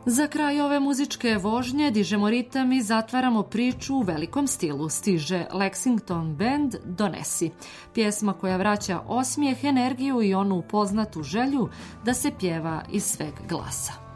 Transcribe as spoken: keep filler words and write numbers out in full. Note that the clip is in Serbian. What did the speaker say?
Za kraj ove muzičke vožnje dižemo ritam i zatvaramo priču u velikom stilu. Stiže Lexington Band Donesi. Pjesma koja vraća osmijeh, energiju i onu poznatu želju da se pjeva iz sveg glasa.